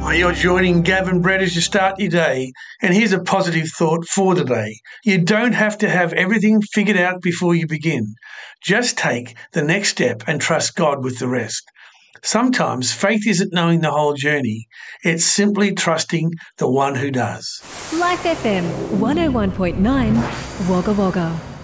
You're joining Gavin Brett as you start your day, and here's a positive thought for the day. You don't have to have everything figured out before you begin. Just take the next step and trust God with the rest. Sometimes faith isn't knowing the whole journey, it's simply trusting the one who does. Life FM 101.9 Wagga Wagga.